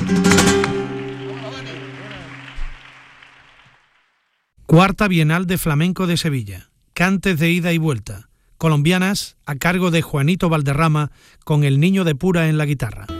Cuarta Bienal de Flamenco de Sevilla. Cantes de ida y vuelta. Colombianas a cargo de Juanito Valderrama con El Niño de Pura en la guitarra.